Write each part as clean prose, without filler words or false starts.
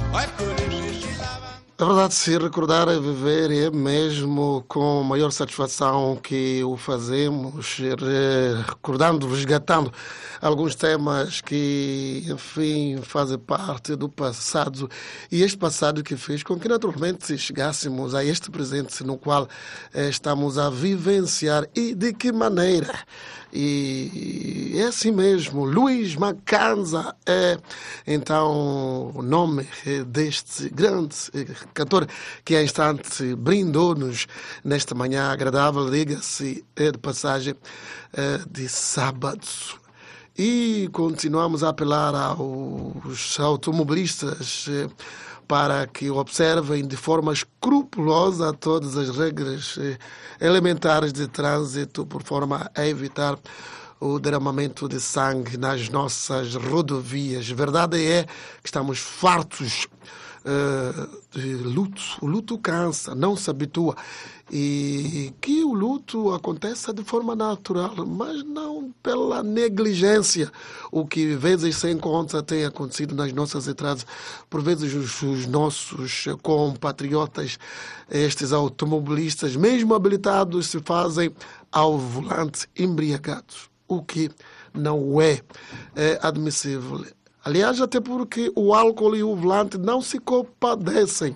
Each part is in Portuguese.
É verdade, se recordar é viver e é mesmo com maior satisfação que o fazemos, recordando, resgatando alguns temas que, enfim, fazem parte do passado e este passado que fez com que naturalmente chegássemos a este presente no qual estamos a vivenciar e de que maneira. E é assim mesmo, Luís Macanza é então o nome deste grande cantor que há instante brindou-nos nesta manhã agradável, diga-se de passagem, de sábado. E continuamos a apelar aos automobilistas para que observem de forma escrupulosa todas as regras elementares de trânsito, por forma a evitar o derramamento de sangue nas nossas rodovias. Verdade é que estamos fartos de luto. O luto cansa, não se habitua. E que o luto aconteça de forma natural, mas não pela negligência. O que vezes sem conta tem acontecido nas nossas estradas. Por vezes os nossos compatriotas, estes automobilistas, mesmo habilitados, se fazem ao volante embriagados. O que não é admissível. Aliás, até porque o álcool e o volante não se compadecem,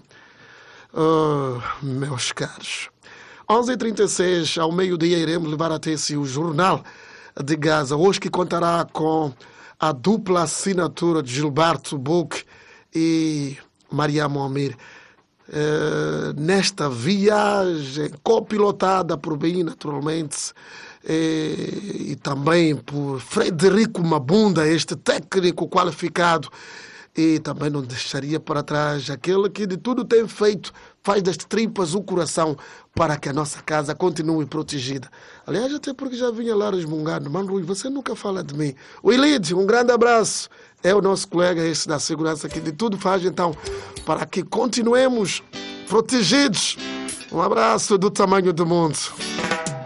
meus caros. 11h36, ao meio-dia, iremos levar até si o Jornal de Gaza, hoje que contará com a dupla assinatura de Gilberto Buck e Maria Moamir. Nesta viagem copilotada por mim, naturalmente, e também por Frederico Mabunda, este técnico qualificado, e também não deixaria para trás aquele que de tudo tem feito, faz das tripas o coração para que a nossa casa continue protegida. Aliás, até porque já vinha lá resmungando, Mano Rui, você nunca fala de mim. O Elide, um grande abraço, é o nosso colega esse da segurança que de tudo faz então para que continuemos protegidos. Um abraço do tamanho do mundo.